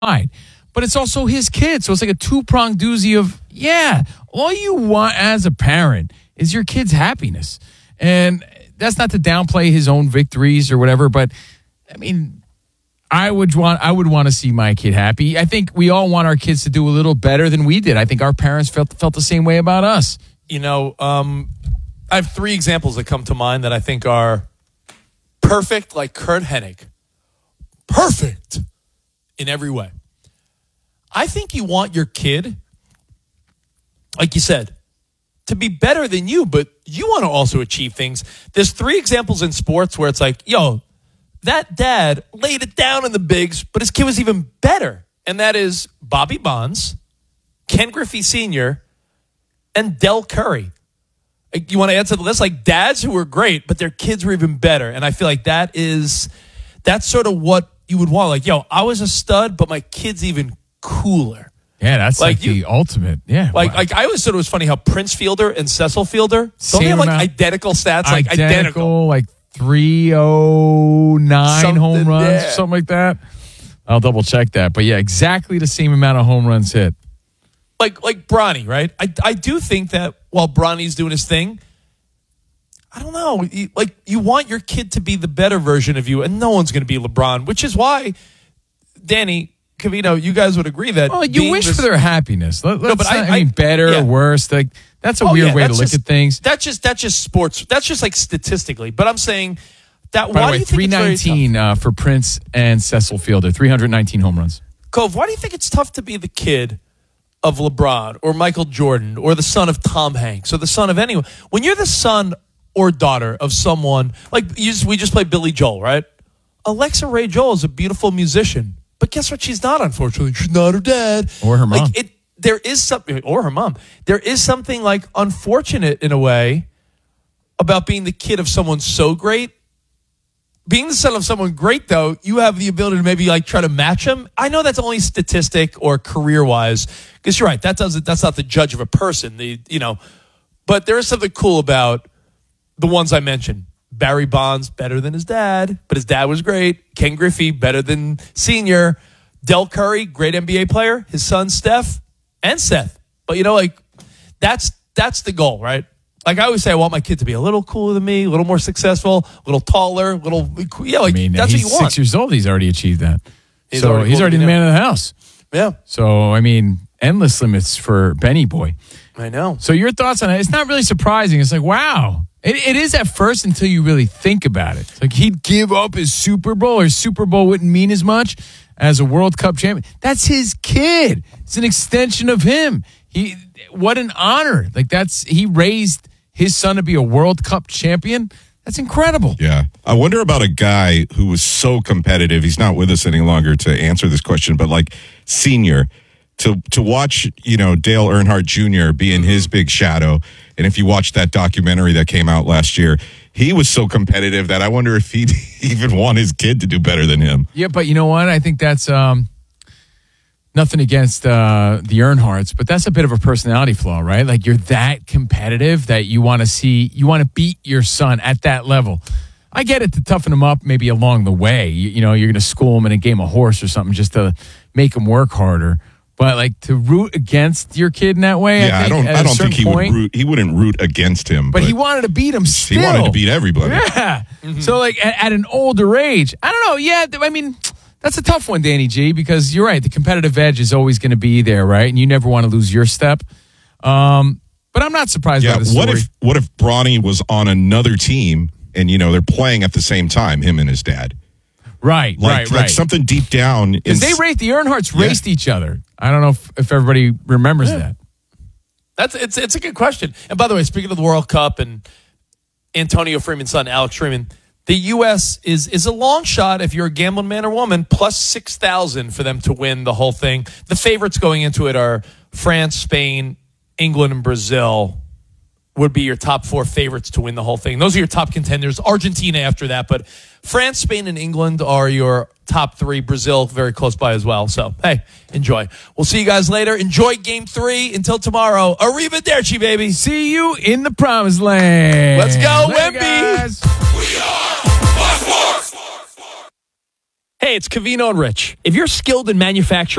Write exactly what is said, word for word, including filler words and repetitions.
But it's also his kid. So it's like a two-pronged doozy of, yeah, all you want as a parent is your kid's happiness. And that's not to downplay his own victories or whatever, but, I mean, I would want I would want to see my kid happy. I think we all want our kids to do a little better than we did. I think our parents felt felt the same way about us. You know, um, I have three examples that come to mind that I think are perfect, like Kurt Hennig. Perfect in every way. I think you want your kid, like you said, to be better than you, but you want to also achieve things. There's three examples in sports where it's like, yo, that dad laid it down in the bigs, but his kid was even better. And that is Bobby Bonds, Ken Griffey Senior, and Del Curry. You want to add to the list? Like dads who were great, but their kids were even better. And I feel like that is, that's sort of what you would want. Like, yo, I was a stud, but my kid's even cooler. Yeah, that's like, like you, the ultimate. Yeah. Like, wow. like I always thought it was funny how Prince Fielder and Cecil Fielder, don't Same they have like amount, identical stats? Like identical, identical. like three oh nine Something, home runs, yeah. something like that. I'll double check that. But yeah, exactly the same amount of home runs hit. Like like Bronny, right? I, I do think that while Bronny's doing his thing, I don't know. You, like, you want your kid to be the better version of you, and no one's going to be LeBron, which is why, Danny, Covino, you guys would agree that. Well, you wish this, for their happiness. Let, no, but I, I mean, better yeah. or worse. Like that's a oh, weird yeah, way to look just, at things. That's just that's just sports. That's just like statistically. But I'm saying that. By why the way, do you think three nineteen uh, for Prince and Cecil Fielder, three hundred nineteen home runs. Cove, why do you think it's tough to be the kid of LeBron or Michael Jordan or the son of Tom Hanks or the son of anyone? When you're the son or daughter of someone, like you just, we just played Billy Joel, right? Alexa Ray Joel is a beautiful musician, but guess what? She's not, unfortunately. She's not her dad. Or her mom. Like it, there is something, or her mom. There is something like unfortunate in a way about being the kid of someone so great. Being the son of someone great, though, you have the ability to maybe like try to match him. I know that's only statistic or career-wise, because you're right. That doesn't. That's not the judge of a person. The you know, but there is something cool about the ones I mentioned. Barry Bonds, better than his dad, but his dad was great. Ken Griffey, better than Senior. Del Curry, great N B A player. His son, Steph, and Seth. But, you know, like, that's that's the goal, right? Like, I always say I want my kid to be a little cooler than me, a little more successful, a little taller, a little, yeah, like, I mean, that's he's what you want. six years old. He's already achieved that. He's so already he's already the man of the house. Yeah. So, I mean, endless limits for Benny Boy. I know. So your thoughts on it? It's not really surprising. It's like, wow. It, it is at first until you really think about it. It's like he'd give up his Super Bowl, or Super Bowl wouldn't mean as much as a World Cup champion. That's his kid. It's an extension of him. He, what an honor. Like that's, he raised his son to be a World Cup champion. That's incredible. Yeah. I wonder about a guy who was so competitive. He's not with us any longer to answer this question, but like Senior, to to watch, you know, Dale Earnhardt Junior be in his big shadow. And if you watch that documentary that came out last year, he was so competitive that I wonder if he'd even want his kid to do better than him. Yeah, but you know what? I think that's um, nothing against uh, the Earnhardts, but that's a bit of a personality flaw, right? Like you're that competitive that you want to see, you want to beat your son at that level. I get it to toughen him up maybe along the way. You, you know, you're going to school him in a game of horse or something just to make him work harder. But like to root against your kid in that way, yeah, I, think, I don't. I don't think he point, would root. He wouldn't root against him, but, but he wanted to beat him. Still, he wanted to beat everybody. Yeah. Mm-hmm. So like at, at an older age, I don't know. Yeah, I mean that's a tough one, Danny G, because you're right. The competitive edge is always going to be there, right? And you never want to lose your step. Um, but I'm not surprised yeah, by the story. What if what if Bronny was on another team and you know they're playing at the same time, him and his dad? Right, like, right, like right. something deep down. Because they raced, the Earnhardts raced yeah. each other. I don't know if, if everybody remembers yeah. that. That's it's it's a good question. And by the way, speaking of the World Cup and Antonio Freeman's son, Alex Freeman, the U S is is a long shot if you're a gambling man or woman, plus six thousand for them to win the whole thing. The favorites going into it are France, Spain, England, and Brazil. Would be your top four favorites to win the whole thing. Those are your top contenders. Argentina after that, but France, Spain, and England are your top three. Brazil very close by as well. So, hey, enjoy. We'll see you guys later. Enjoy game three. Until tomorrow. Arrivederci, baby. See you in the promised land. Let's go, Later, Wemby. Guys. We are Fox Sports. Hey, it's Covino and Rich. If you're skilled in manufacturing